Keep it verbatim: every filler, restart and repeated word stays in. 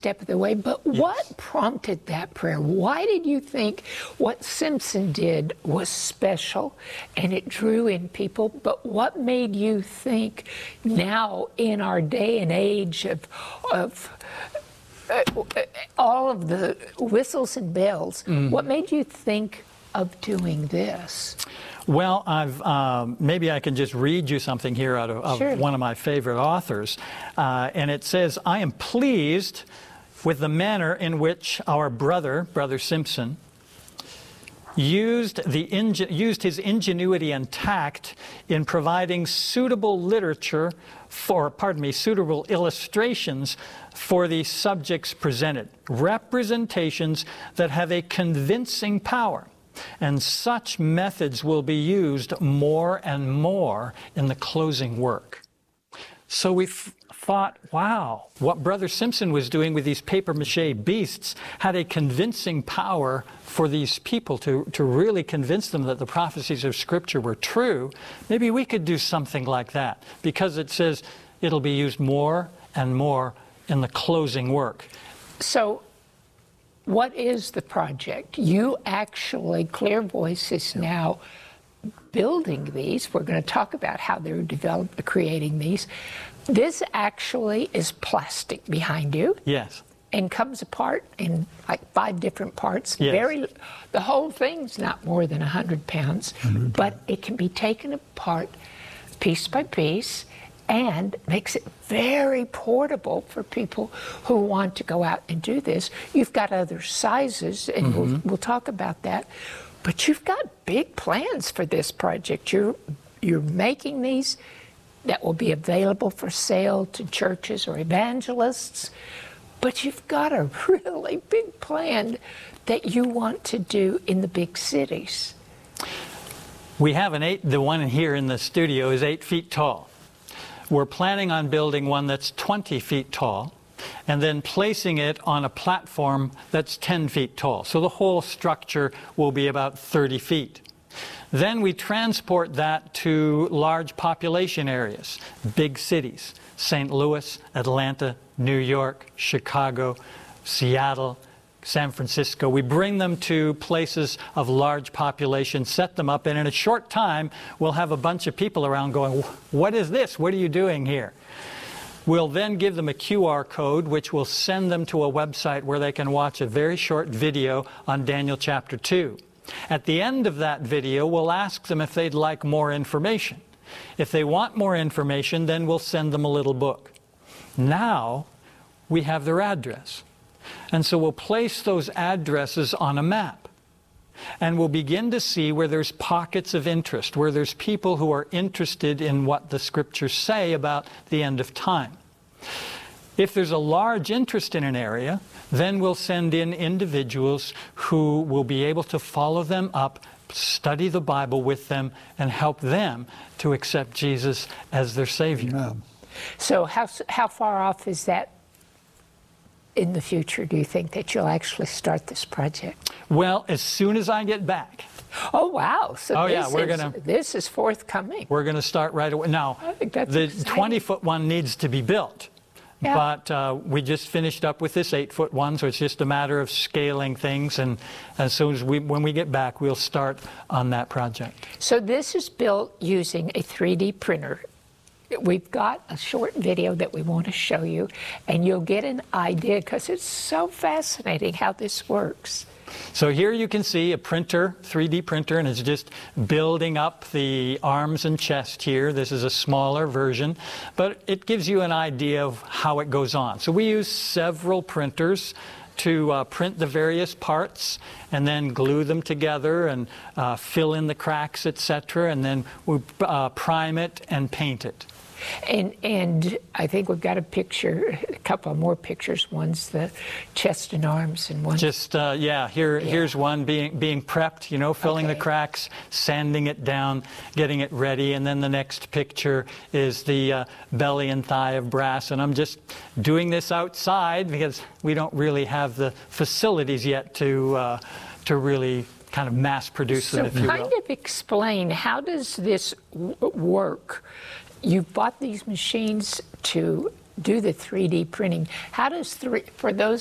step of the way, but yes. What prompted that prayer? Why did you think what Simpson did was special and it drew in people, but what made you think now in our day and age of, of uh, all of the whistles and bells, mm. what made you think of doing this? Well, I've, um, maybe I can just read you something here out of, of sure. one of my favorite authors. Uh, and it says, "I am pleased with the manner in which our brother, Brother Simpson, used, the used his ingenuity and tact in providing suitable literature for, pardon me, suitable illustrations for the subjects presented, representations that have a convincing power. And such methods will be used more and more in the closing work." So we thought, wow, what Brother Simpson was doing with these papier-mâché beasts had a convincing power for these people to, to really convince them that the prophecies of Scripture were true. Maybe we could do something like that, because it says it'll be used more and more in the closing work. So what is the project? You actually, Clear Voice is now building these. We're going to talk about how they're developed, creating these. This actually is plastic behind you. Yes. And comes apart in like five different parts. Yes. Very, the whole thing's not more than one hundred pounds, one hundred but it can be taken apart piece by piece and makes it very portable for people who want to go out and do this. You've got other sizes, and mm-hmm. we'll, we'll talk about that. But you've got big plans for this project. You're, you're making these that will be available for sale to churches or evangelists. But you've got a really big plan that you want to do in the big cities. We have an eight, the one here in the studio is eight feet tall. We're planning on building one that's twenty feet tall, and then placing it on a platform that's ten feet tall. So the whole structure will be about thirty feet. Then we transport that to large population areas, big cities, Saint Louis, Atlanta, New York, Chicago, Seattle, San Francisco. We bring them to places of large population, set them up, and in a short time, we'll have a bunch of people around going, "What is this? What are you doing here?" We'll then give them a Q R code, which will send them to a website where they can watch a very short video on Daniel chapter two. At the end of that video, we'll ask them if they'd like more information. If they want more information, then we'll send them a little book. Now, we have their address. And so we'll place those addresses on a map. And we'll begin to see where there's pockets of interest, where there's people who are interested in what the Scriptures say about the end of time. If there's a large interest in an area, then we'll send in individuals who will be able to follow them up, study the Bible with them, and help them to accept Jesus as their Savior. Amen. So how, how far off is that in the future, do you think, that you'll actually start this project? Well, as soon as I get back. Oh, wow. So oh, this, yeah, we're is, gonna, this is forthcoming. We're going to start right away. Now, I think that's the exciting. twenty-foot one needs to be built. Yeah. But uh, we just finished up with this eight-foot one, so it's just a matter of scaling things. And as soon as we, when we get back, we'll start on that project. So this is built using a three D printer. We've got a short video that we want to show you, and you'll get an idea, because it's so fascinating how this works. So here you can see a printer, three D printer, and it's just building up the arms and chest here. This is a smaller version, but it gives you an idea of how it goes on. So we use several printers to uh, print the various parts and then glue them together and uh, fill in the cracks, et cetera, and then we uh, prime it and paint it. And and I think we've got a picture, a couple of more pictures. One's the chest and arms, and one. Just uh, yeah, here yeah. here's one being being prepped. You know, filling okay. the cracks, sanding it down, getting it ready, and then the next picture is the uh, belly and thigh of brass. And I'm just doing this outside because we don't really have the facilities yet to uh, to really kind of mass produce so them, if you will. So kind of explain, how does this w work? You bought these machines to do the three D printing. How does three, for those